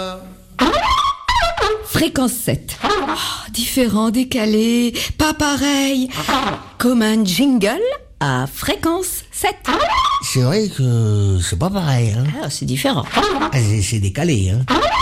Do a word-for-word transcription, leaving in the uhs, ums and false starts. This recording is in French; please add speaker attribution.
Speaker 1: Fréquence sept. Oh, différent, décalé, pas pareil. Comme un jingle à fréquence sept.
Speaker 2: C'est vrai que c'est pas pareil, hein.
Speaker 1: Ah, c'est différent.
Speaker 2: Ah, c'est, c'est décalé, hein.